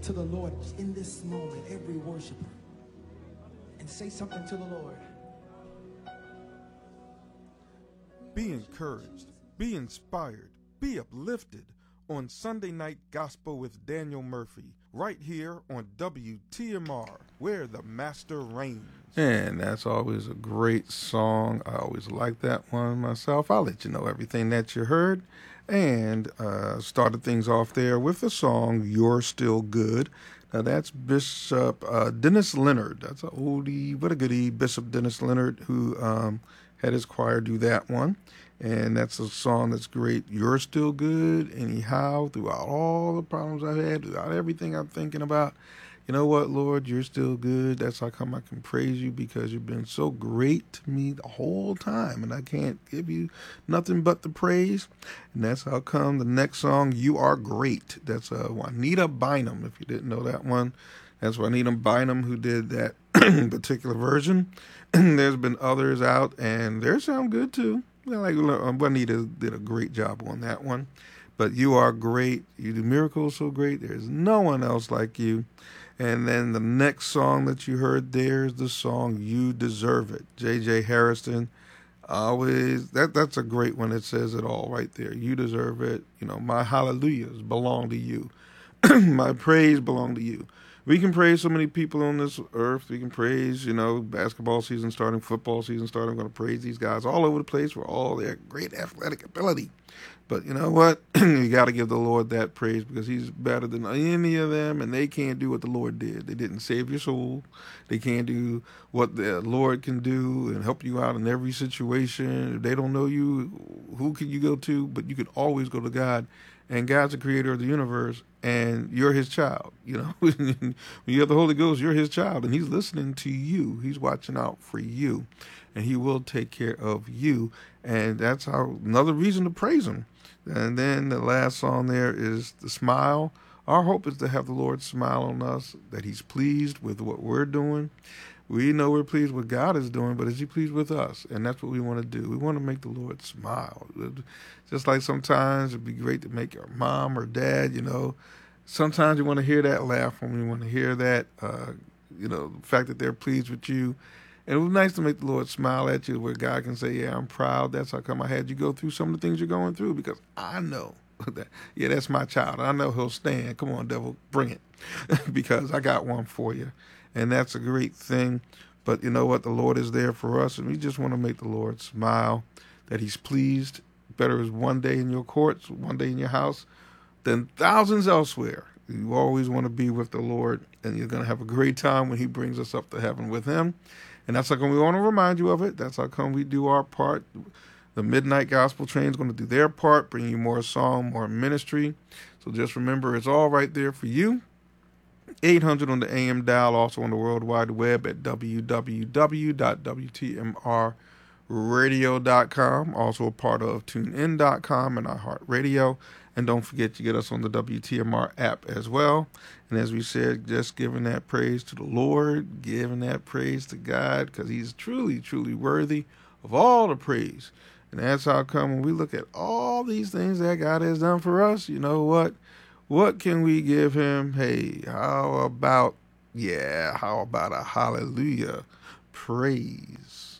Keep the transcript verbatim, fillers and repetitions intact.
to the Lord in this moment, every worshiper, and say something to the Lord. Be encouraged, be inspired, be uplifted on Sunday Night Gospel with Daniel Murphy, right here on W T M R, where the Master reigns. And that's always a great song. I always like that one myself. I'll let you know everything that you heard. And uh, started things off there with the song You're Still Good. Now that's Bishop uh, Dennis Leonard. That's an oldie, but a goodie, Bishop Dennis Leonard, who um, had his choir do that one. And that's a song that's great. You're still good anyhow, throughout all the problems I've had, throughout everything I'm thinking about. You know what, Lord, you're still good. That's how come I can praise you, because you've been so great to me the whole time, and I can't give you nothing but the praise. And that's how come the next song, You Are Great. That's uh, Juanita Bynum, if you didn't know that one. That's Juanita Bynum who did that particular version. There's been others out, and they sound good too. Like Juanita did a great job on that one. But you are great. You do miracles so great. There's no one else like you. And then the next song that you heard there is the song You Deserve It. J J Harrison. Always, that that's a great one. It says it all right there. You deserve it. You know, my hallelujahs belong to you. My praise belong to you. We can praise so many people on this earth. We can praise, you know, basketball season starting, football season starting. I'm going to praise these guys all over the place for all their great athletic ability. But you know what? You got to give the Lord that praise, because he's better than any of them, and they can't do what the Lord did. They didn't save your soul. They can't do what the Lord can do and help you out in every situation. If they don't know you, who can you go to? But you can always go to God, and God's the creator of the universe, and you're his child. You know, when you have the Holy Ghost, you're his child, and he's listening to you. He's watching out for you, and he will take care of you. And that's how another reason to praise him. And then the last song there is The Smile. Our hope is to have the Lord smile on us, that he's pleased with what we're doing. We know we're pleased with what God is doing, but is he pleased with us? And that's what we want to do. We want to make the Lord smile. Just like sometimes it'd be great to make our mom or dad, you know, sometimes you want to hear that laugh from them. You want to hear that, uh, you know, the fact that they're pleased with you. And it was nice to make the Lord smile at you, where God can say, yeah, I'm proud. That's how come I had you go through some of the things you're going through, because I know that, yeah, that's my child. I know he'll stand. Come on, devil, bring it, because I got one for you. And that's a great thing. But you know what? The Lord is there for us, and we just want to make the Lord smile, that he's pleased. Better is one day in your courts, one day in your house, than thousands elsewhere. You always want to be with the Lord, and you're going to have a great time when he brings us up to heaven with him. And that's how come we want to remind you of it. That's how come we do our part. The Midnight Gospel Train is going to do their part, bring you more song, more ministry. So just remember, it's all right there for you. eight hundred on the A M dial, also on the World Wide Web at w w w dot w t m r radio dot com. Also a part of tune in dot com and iHeartRadio. And don't forget to get us on the W T M R app as well. And as we said, just giving that praise to the Lord, giving that praise to God, because he's truly, truly worthy of all the praise. And that's how come when we look at all these things that God has done for us, you know what? What can we give him? Hey, how about, yeah, how about a hallelujah praise?